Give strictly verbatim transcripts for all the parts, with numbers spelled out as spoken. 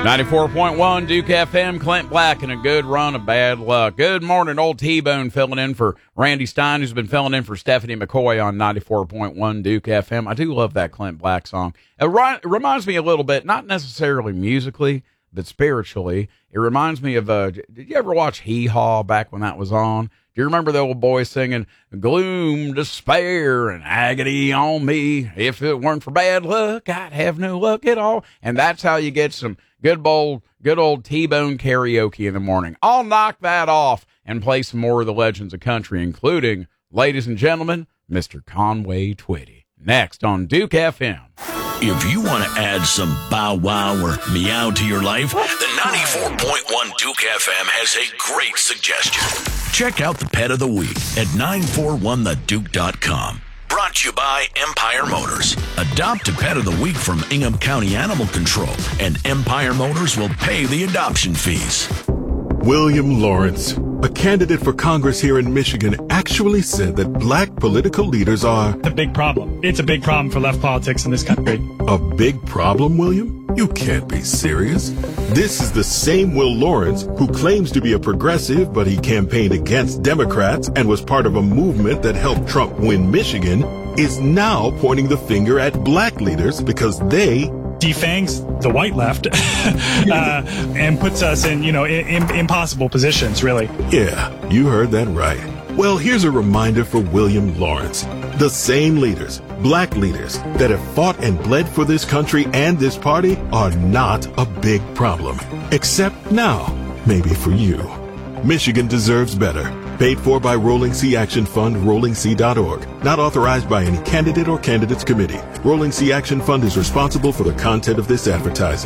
ninety-four point one Duke F M, Clint Black, and a good run of bad luck. Good morning, old T-Bone filling in for Randy Stein, who's been filling in for Stephanie McCoy on ninety-four point one Duke F M. I do love that Clint Black song. It ri- reminds me a little bit, not necessarily musically, but spiritually. It reminds me of, uh, did you ever watch Hee Haw back when that was on? Do you remember the old boy singing, gloom, despair, and agony on me? If it weren't for bad luck, I'd have no luck at all. And that's how you get some good old, good old T-Bone karaoke in the morning. I'll knock that off and play some more of the legends of country, including, ladies and gentlemen, Mister Conway Twitty. Next on Duke F M. If you want to add some bow wow or meow to your life, the ninety-four point one Duke F M has a great suggestion. Check out the Pet of the Week at nine four one the duke dot com. Brought to you by Empire Motors. Adopt a Pet of the Week from Ingham County Animal Control, and Empire Motors will pay the adoption fees. William Lawrence, a candidate for Congress here in Michigan, actually said that black political leaders are a big problem. It's a big problem for left politics in this country. A big problem, William? You can't be serious. This is the same Will Lawrence who claims to be a progressive, but he campaigned against Democrats and was part of a movement that helped Trump win Michigan, is now pointing the finger at black leaders because they defangs the white left uh, and puts us in, you know, in, in, impossible positions, really. Yeah, you heard that right. Well, here's a reminder for William Lawrence. The same leaders, black leaders, that have fought and bled for this country and this party are not a big problem. Except now, maybe for you. Michigan deserves better. Paid for by Rolling Sea Action Fund, rolling sea dot org. Not authorized by any candidate or candidates committee. Rolling Sea Action Fund is responsible for the content of this advertising.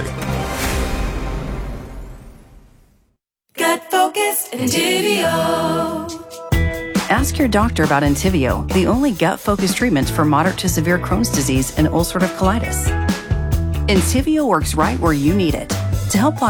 Gut focused Entivio. Ask your doctor about Entivio, the only gut-focused treatment for moderate to severe Crohn's disease and ulcerative colitis. Entivio works right where you need it to help block